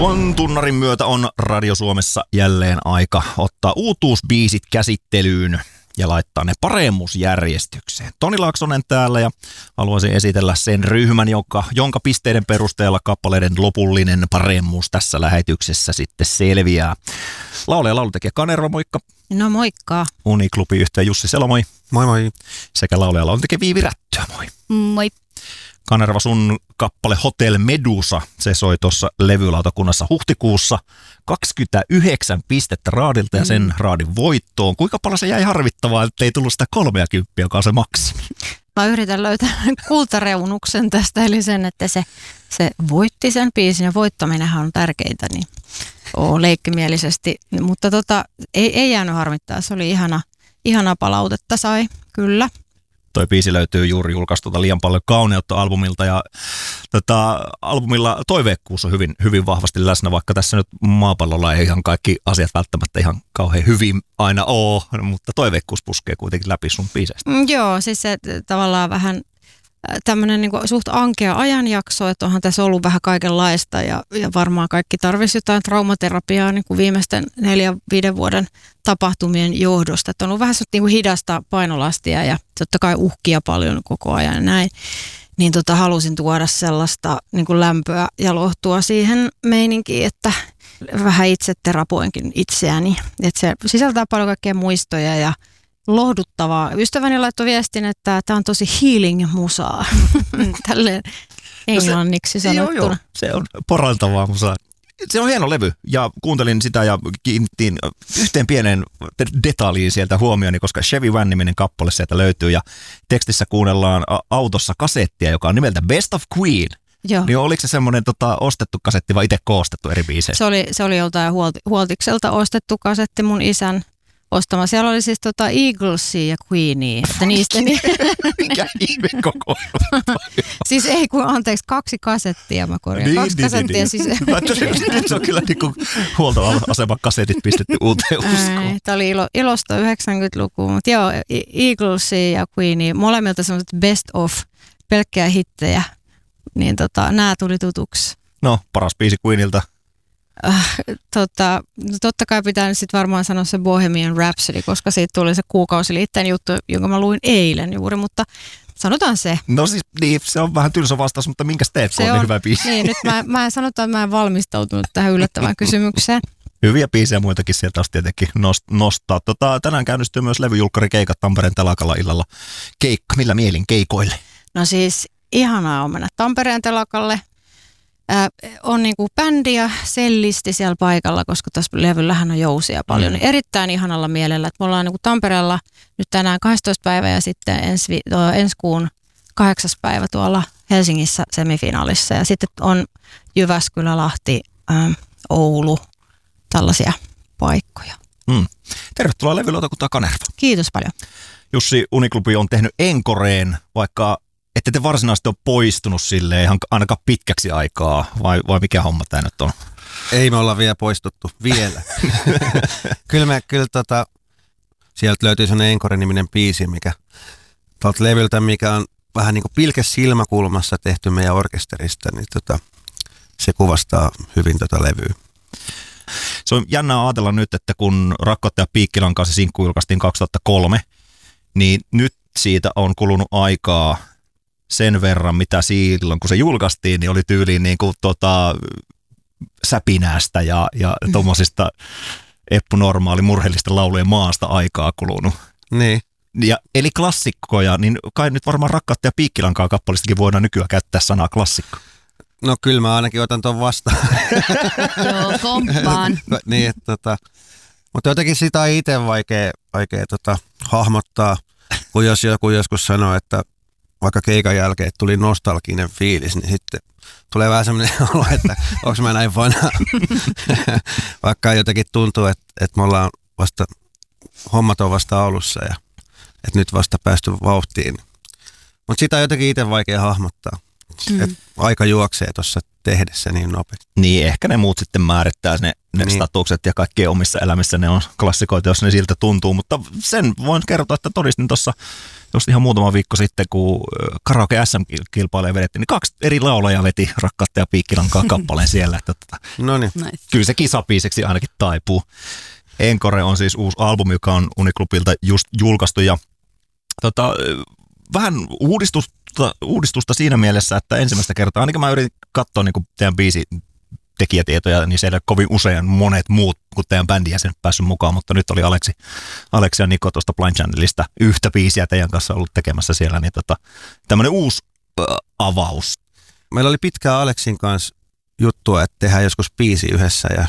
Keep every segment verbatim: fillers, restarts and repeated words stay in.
Tuon tunnarin myötä on Radio Suomessa jälleen aika ottaa uutuusbiisit käsittelyyn ja laittaa ne paremmuusjärjestykseen. Toni Laaksonen täällä ja haluaisin esitellä sen ryhmän, jonka, jonka pisteiden perusteella kappaleiden lopullinen paremmuus tässä lähetyksessä sitten selviää. Laulaja ja laulutekijä Kanerva, moikka. No moikka. Uniklubi-yhtiö Jussi Selo, moi. Moi moi. Sekä laulaja ja laulutekijä Viivi Rättyä, moi. Moi. Kanerva, sun kappale Hotel Medusa, se soi tuossa levylautakunnassa huhtikuussa. kaksikymmentäyhdeksän pistettä raadilta ja sen raadin voittoon. Kuinka paljon se jäi harvittavaa, että ei tullut sitä kolmeakymmentä, joka on se maksimi? Mä yritän löytää kultareunuksen tästä, eli sen, että se, se voitti sen biisin ja voittaminenhan on tärkeintä, niin oo leikkimielisesti. Mutta tota, ei, ei jäänyt harmittaa, se oli ihana, ihana palautetta sai, kyllä. Toi biisi löytyy juuri julkaistulta Liian paljon kauneutta albumilta ja tota, albumilla toiveikkuus on hyvin, hyvin vahvasti läsnä, vaikka tässä nyt maapallolla ei ihan kaikki asiat välttämättä ihan kauhean hyvin aina ole, mutta toiveikkuus puskee kuitenkin läpi sun biiseistä. Mm, joo, siis se tavallaan vähän tämmöinen niin kuin suht ankea ajanjakso, että onhan tässä ollut vähän kaikenlaista ja, ja varmaan kaikki tarvisi jotain traumaterapiaa niin kuin viimeisten neljän, viiden vuoden tapahtumien johdosta. Että on ollut vähän niin kuin hidasta painolastia ja totta kai uhkia paljon koko ajan ja näin. Niin tota, halusin tuoda sellaista niin kuin lämpöä ja lohtua siihen meininkiin, että vähän itse terapoinkin itseäni. Että se sisältää paljon kaikkea muistoja ja lohduttavaa. Ystäväni laittoi viestin, että tämä on tosi healing-musaa. Tälleen englanniksi no se, sanottuna. Joo, joo. Se on parantavaa musaa. Se on hieno levy ja kuuntelin sitä ja kiinnitin yhteen pieneen detaljiin sieltä huomioni, koska Chevy Van-niminen kappale sieltä löytyy ja tekstissä kuunnellaan autossa kasettia, joka on nimeltä Best of Queen. Joo. Niin oliko se semmoinen tota, ostettu kasetti vai itse koostettu eri biisejä? Se oli, se oli joltain huolti, huoltikselta ostettu kasetti mun isän ostama. Siellä oli siis tota Eaglesia ja Queenia. Että niistä niin mikä ihme koko siis ei kun, anteeksi, kaksi kasettia mä korjaan. Niin, kaksi niin, kasettia niin, siis. niin. Se on kyllä niin kuin huoltoaseman kasetit pistetty uuteen uskoon. Tämä oli ilo, ilosta yhdeksänkymmentäluku, mutta joo, Eaglesia ja Queenia, molemmilta semmoiset best of, pelkkää hittejä, niin tota, nämä tuli tutuksi. No, paras biisi Queenilta. Äh, tota, totta kai pitää nyt sitten varmaan sanoa se Bohemian Rhapsody, koska siitä tuli se kuukausiliitteen juttu, jonka mä luin eilen juuri, mutta sanotaan se. No siis niin, se on vähän tylsä vastaus, mutta minkäs teet, kun on niin hyvä biisi? Niin, nyt mä, mä sanotaan, että mä en valmistautunut tähän yllättävään kysymykseen. Hyviä biisejä muitakin sieltä olisi tietenkin nostaa. Tota, tänään käynnistyy myös levyjulkkarikeikat Tampereen telakalla illalla. Keikka, millä mielin keikoille? No siis ihanaa on mennä Tampereen telakalle. Äh, on niinku bändi ja sellisti siellä paikalla, koska tuossa levyllähän on jousia paljon. Mm. Niin erittäin ihanalla mielellä, että me ollaan niinku Tampereella nyt tänään kahdestoista päivä ja sitten ensi, ensi kuun kahdeksas päivä tuolla Helsingissä semifinaalissa. Ja sitten on Jyväskylä, Lahti, ähm, Oulu, tällaisia paikkoja. Mm. Tervetuloa levylautakuntaan Kanerva. Kiitos paljon. Jussi, Uniklubi on tehnyt enkoreen, vaikka ette te varsinaisesti ole poistunut silleen ihan ainakaan pitkäksi aikaa, vai, vai mikä homma tämä nyt on? Ei me olla vielä poistuttu, vielä. kyllä me, kyllä tota, sieltä löytyy sellainen Encore-niminen biisi, mikä tuolta levyltä, mikä on vähän niin kuin pilke silmäkulmassa tehty meidän orkesterista, niin tota, se kuvastaa hyvin tota levyä. Se on jännää ajatella nyt, että kun Rakkautta ja Piikkilan kanssa sinkku julkaistiin kaksituhattakolme, niin nyt siitä on kulunut aikaa sen verran, mitä silloin, kun se julkaistiin, niin oli tyyliin niin kuin tota, säpinästä ja, ja tuommoisista eppunormaali murheellisten laulujen maasta aikaa kulunut. Niin. Ja, eli klassikkoja, niin kai nyt varmaan Rakkautta ja Piikkilankaan kappalistakin voidaan nykyään käyttää sanaa klassikko. No kyllä mä ainakin otan ton vastaan. Joo, komppaan. niin, että tota, mutta jotenkin sitä on itse vaikea, vaikea tota, hahmottaa, kun jos joku joskus sanoo, että vaikka keikan jälkeen tuli nostalginen fiilis, niin sitten tulee vähän semmoinen olo, että onko mä näin vanha. Vaikka jotenkin tuntuu, että, että me ollaan vasta, hommat on vasta alussa ja että nyt vasta päästy vauhtiin. Mutta sitä on jotenkin itse vaikea hahmottaa. Mm. Et aika juoksee tuossa tehdessä niin nopeasti. Niin, ehkä ne muut sitten määrittää ne, ne niin. statukset ja kaikkien omissa elämissä ne on klassikoita, jos ne siltä tuntuu. Mutta sen voin kertoa, että todistin tuossa just ihan muutama viikko sitten, kun Karaoke S M-kilpailuja vedettiin, niin kaksi eri laulajaa veti Rakkautta ja Piikkilankaa kappaleen siellä. Että, että, Noniin. Nice. Kyllä se kisabiiseksi ainakin taipuu. Encore on siis uusi albumi, joka on Uniklubilta just julkaistu ja tota, vähän uudistusta, uudistusta siinä mielessä, että ensimmäistä kertaa, ainakin mä yritin katsoa niin kuin teidän biisi tekijätietoja, niin siellä kovin usein monet muut kuin teidän bändin jäsenet päässyt mukaan, mutta nyt oli Aleksi, Aleksi ja Niko tuosta Blind Channelista yhtä biisiä teidän kanssa ollut tekemässä siellä, niin tota, tämmöinen uusi äh, avaus. Meillä oli pitkään Aleksin kanssa juttua, että tehdään joskus biisi yhdessä ja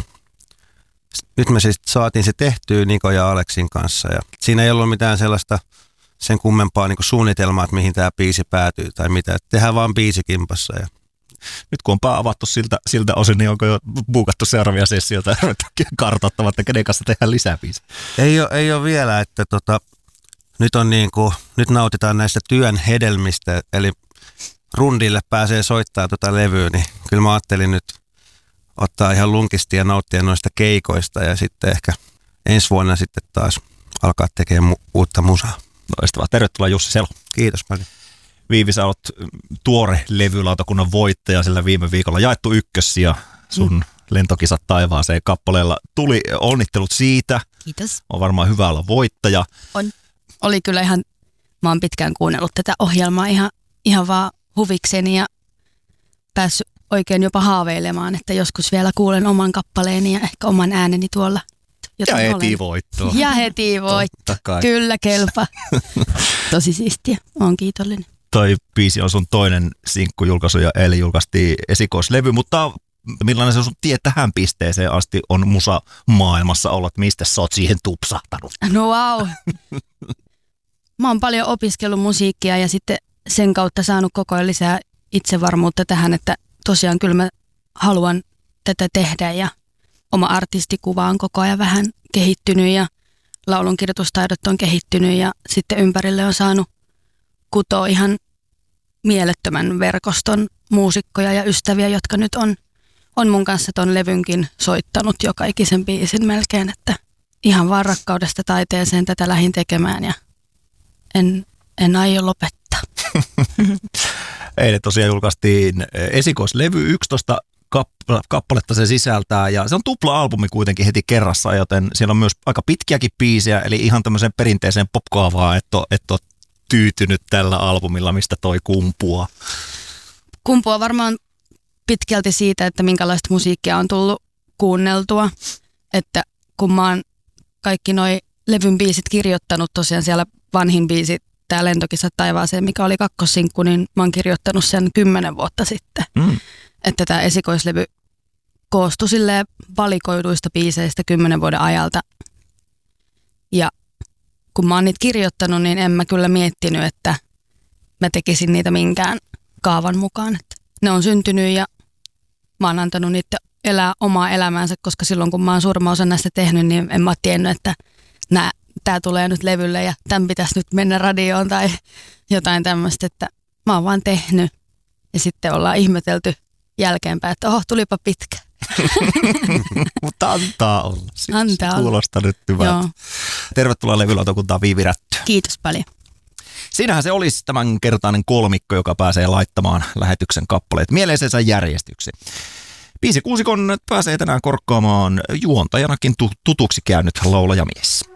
nyt me siis saatiin se tehtyä Niko ja Aleksin kanssa ja siinä ei ollut mitään sellaista sen kummempaa niin kuin suunnitelmaa, että mihin tämä biisi päätyy tai mitä. Että tehdään vaan biisi kimpassa. Ja nyt kun on pää avattu siltä, siltä osin, niin onko jo buukattu seuraavia sessioita ja kartoittamaan, että kenen kanssa tehdään lisää biisiä? Ei ole, ei ole vielä, että tota, nyt, on niin kuin, nyt nautitaan näistä työn hedelmistä, eli rundille pääsee soittamaan tuota levyä, niin kyllä mä ajattelin nyt ottaa ihan lunkisti ja nauttia noista keikoista ja sitten ehkä ensi vuonna sitten taas alkaa tekemään mu- uutta musaa. Loistavaa. Tervetuloa Jussi Selo. Kiitos paljon. Viivi, sä olet tuore levylautakunnan voittaja, sillä viime viikolla jaettu ykkössiä sun mm. lentokisat taivaaseen kappaleella. Tuli onnittelut siitä. Kiitos. On varmaan hyvä olla voittaja. On. Oli kyllä ihan, mä oon pitkään kuunnellut tätä ohjelmaa ihan, ihan vaan huvikseni ja päässyt oikein jopa haaveilemaan, että joskus vielä kuulen oman kappaleeni ja ehkä oman ääneni tuolla. Ja heti voittoa. Ja heti voittoa. Kyllä kelpaa. Tosi siistiä. Oon kiitollinen. Toi biisi on sun toinen sinkkujulkaisu ja eilen julkaistiin esikoislevy, mutta millainen se sun tie tähän pisteeseen asti on musa maailmassa ollut? Mistä sä oot siihen tupsahtanut? No wow. Mä oon paljon opiskellut musiikkia ja sitten sen kautta saanut koko ajan lisää itsevarmuutta tähän, että tosiaan kyllä mä haluan tätä tehdä ja oma artistikuva on koko ajan vähän kehittynyt ja laulunkirjoitustaidot on kehittynyt ja sitten ympärille on saanut kutoa ihan mielettömän verkoston muusikkoja ja ystäviä, jotka nyt on, on mun kanssa ton levynkin soittanut joka ikisen biisin melkein, että ihan vaan rakkaudesta taiteeseen tätä lähdin tekemään ja en, en aio lopettaa. Eilen tosiaan julkaistiin esikoislevy, yksitoista kappaletta se sisältää ja se on tupla-albumi kuitenkin heti kerrassa, joten siellä on myös aika pitkiäkin biisejä, eli ihan tämmöiseen perinteiseen popkaavaan, että on, et ole tyytynyt tällä albumilla, mistä toi kumpuaa. Kumpuaa varmaan pitkälti siitä, että minkälaista musiikkia on tullut kuunneltua, että kun mä oon kaikki noi levyn biisit kirjoittanut, tosiaan siellä vanhin biisi, tää Lentokisat taivaaseen, mikä oli kakkossinkku, niin mä oon kirjoittanut sen kymmenen vuotta sitten. Mm. Että tämä esikoislevy koostui silleen valikoiduista biiseistä kymmenen vuoden ajalta. Ja kun mä oon niitä kirjoittanut, niin en mä kyllä miettinyt, että mä tekisin niitä minkään kaavan mukaan. Että ne on syntynyt ja mä oon antanut niitä elää omaa elämäänsä, koska silloin kun mä oon suurimman osan näistä tehnyt, niin en mä ole tiennyt, että tää tulee nyt levylle ja tämän pitäisi nyt mennä radioon tai jotain tämmöistä, että mä oon vaan tehnyt. Ja sitten ollaan ihmetelty jälkeenpäin, että oho, tulipa pitkä. Mutta antaa olla. Se, antaa se olla. Kuulostaa nyt hyvältä. Tervetuloa levylautakuntaan Viivi Rättö. Kiitos paljon. Siinähän se olisi tämän kertainen kolmikko, joka pääsee laittamaan lähetyksen kappaleet mieleisensä järjestykseen. Biisikuusikon pääsee tänään korkkaamaan juontajanakin tutuksi käynyt laulajamies.